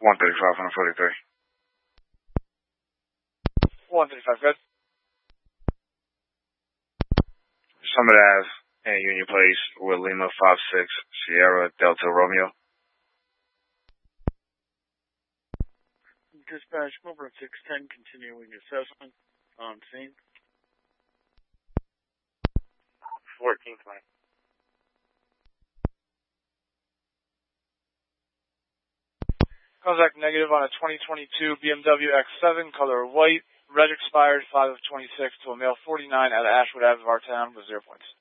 135, 143. 135, good. Summit Ave and Union Place with Lima 56 Sierra Delta Romeo. Dispatch, Melbourne 610, continuing assessment on scene. 1420. Contact negative on a 2022 BMW X7, color white, reg expired 5 of 26 to a male 49 at Ashwood Ave of our town with 0 points.